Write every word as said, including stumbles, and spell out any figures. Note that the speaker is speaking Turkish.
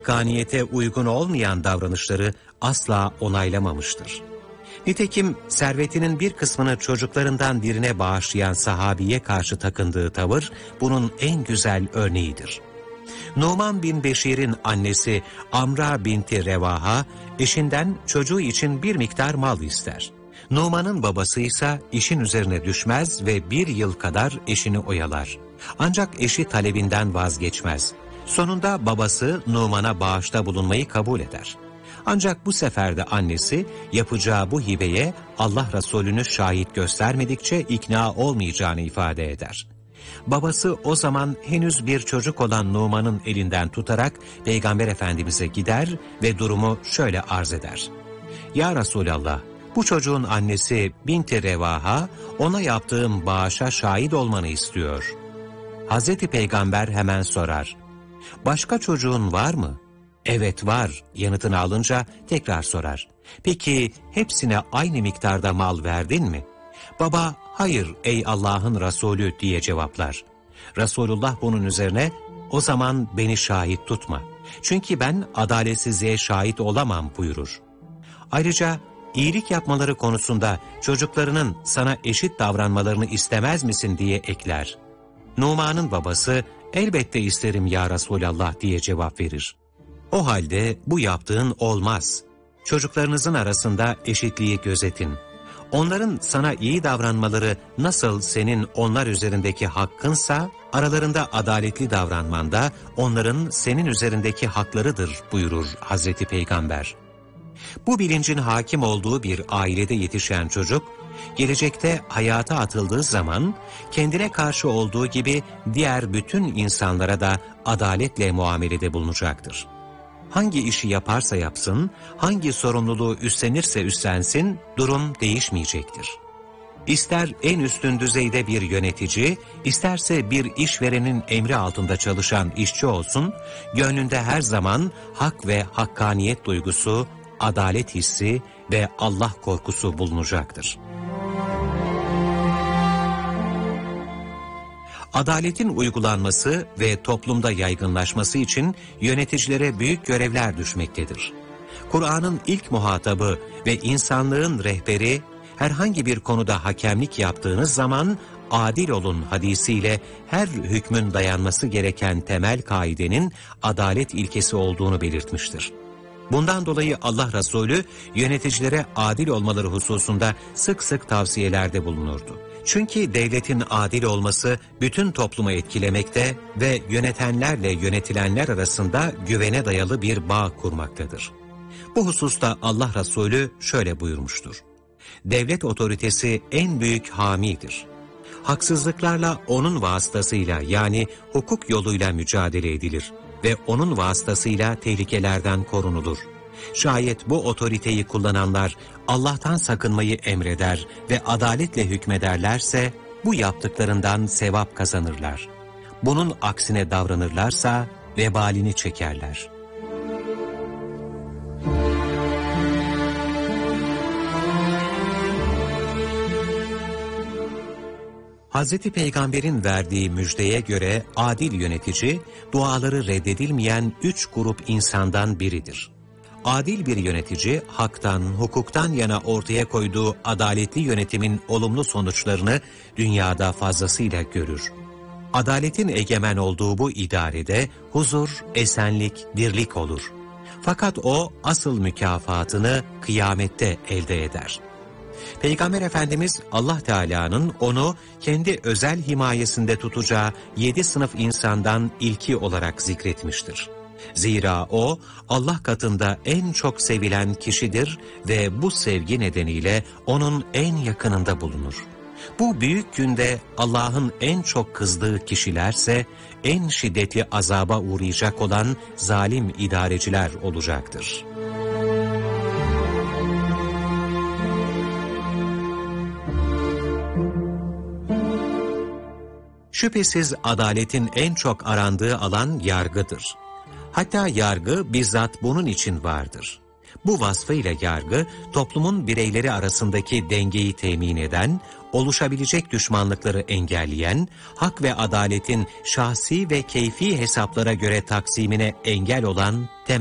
hakkaniyete uygun olmayan davranışları asla onaylamamıştır. Nitekim servetinin bir kısmını çocuklarından birine bağışlayan sahabiye karşı takındığı tavır bunun en güzel örneğidir. Numan bin Beşir'in annesi Amra binti Revaha eşinden çocuğu için bir miktar mal ister. Numan'ın babası ise işin üzerine düşmez ve bir yıl kadar eşini oyalar. Ancak eşi talebinden vazgeçmez. Sonunda babası Numan'a bağışta bulunmayı kabul eder. Ancak bu sefer de annesi yapacağı bu hibeye Allah Resulü'nü şahit göstermedikçe ikna olmayacağını ifade eder. Babası o zaman henüz bir çocuk olan Numan'ın elinden tutarak Peygamber Efendimiz'e gider ve durumu şöyle arz eder. Ya Resulallah, bu çocuğun annesi Binti Revaha ona yaptığım bağışa şahit olmanı istiyor. Hazreti Peygamber hemen sorar. Başka çocuğun var mı? Evet var yanıtını alınca tekrar sorar. Peki hepsine aynı miktarda mal verdin mi? Baba hayır ey Allah'ın Resulü diye cevaplar. Resulullah bunun üzerine o zaman beni şahit tutma. Çünkü ben adaletsizliğe şahit olamam buyurur. Ayrıca iyilik yapmaları konusunda çocuklarının sana eşit davranmalarını istemez misin diye ekler. Numan'ın babası elbette isterim ya Resulallah diye cevap verir. O halde bu yaptığın olmaz. Çocuklarınızın arasında eşitliği gözetin. Onların sana iyi davranmaları nasıl senin onlar üzerindeki hakkınsa, aralarında adaletli davranman da onların senin üzerindeki haklarıdır buyurur Hazreti Peygamber. Bu bilincin hakim olduğu bir ailede yetişen çocuk, gelecekte hayata atıldığı zaman kendine karşı olduğu gibi diğer bütün insanlara da adaletle muamelede bulunacaktır. Hangi işi yaparsa yapsın, hangi sorumluluğu üstlenirse üstlensin, durum değişmeyecektir. İster en üstün düzeyde bir yönetici, isterse bir işverenin emri altında çalışan işçi olsun, gönlünde her zaman hak ve hakkaniyet duygusu, adalet hissi ve Allah korkusu bulunacaktır. Adaletin uygulanması ve toplumda yaygınlaşması için yöneticilere büyük görevler düşmektedir. Kur'an'ın ilk muhatabı ve insanlığın rehberi, herhangi bir konuda hakemlik yaptığınız zaman adil olun hadisiyle her hükmün dayanması gereken temel kaidenin adalet ilkesi olduğunu belirtmiştir. Bundan dolayı Allah Resulü yöneticilere adil olmaları hususunda sık sık tavsiyelerde bulunurdu. Çünkü devletin adil olması bütün toplumu etkilemekte ve yönetenlerle yönetilenler arasında güvene dayalı bir bağ kurmaktadır. Bu hususta Allah Resulü şöyle buyurmuştur. Devlet otoritesi en büyük hamidir. Haksızlıklarla onun vasıtasıyla yani hukuk yoluyla mücadele edilir ve onun vasıtasıyla tehlikelerden korunulur. Şayet bu otoriteyi kullananlar Allah'tan sakınmayı emreder ve adaletle hükmederlerse bu yaptıklarından sevap kazanırlar. Bunun aksine davranırlarsa vebalini çekerler. Hazreti Peygamber'in verdiği müjdeye göre adil yönetici, duaları reddedilmeyen üç grup insandan biridir. Adil bir yönetici, haktan, hukuktan yana ortaya koyduğu adaletli yönetimin olumlu sonuçlarını dünyada fazlasıyla görür. Adaletin egemen olduğu bu idarede huzur, esenlik, dirlik olur. Fakat o asıl mükafatını kıyamette elde eder. Peygamber Efendimiz Allah Teala'nın onu kendi özel himayesinde tutacağı yedi sınıf insandan ilki olarak zikretmiştir. Zira o Allah katında en çok sevilen kişidir ve bu sevgi nedeniyle onun en yakınında bulunur. Bu büyük günde Allah'ın en çok kızdığı kişilerse en şiddetli azaba uğrayacak olan zalim idareciler olacaktır. Şüphesiz adaletin en çok arandığı alan yargıdır. Hatta yargı bizzat bunun için vardır. Bu vasfıyla yargı, toplumun bireyleri arasındaki dengeyi temin eden, oluşabilecek düşmanlıkları engelleyen, hak ve adaletin şahsi ve keyfi hesaplara göre taksimine engel olan temel